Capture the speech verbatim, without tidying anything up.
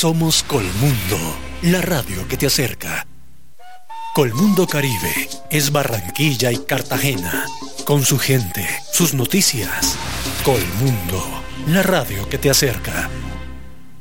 Somos Colmundo, la radio que te acerca. Colmundo Caribe es Barranquilla y Cartagena, con su gente, sus noticias. Colmundo, la radio que te acerca.